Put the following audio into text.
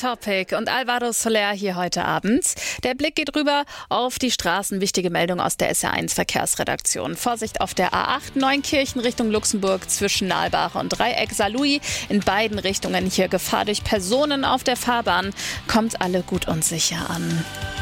Topic und Alvaro Soler hier heute Abend. Der Blick geht rüber auf die Straßen. Wichtige Meldung aus der SR1 Verkehrsredaktion. Vorsicht auf der A8 Neunkirchen Richtung Luxemburg zwischen Nalbach und Dreieck Saarlouis. In beiden Richtungen hier Gefahr durch Personen auf der Fahrbahn. Kommt alle gut und sicher an.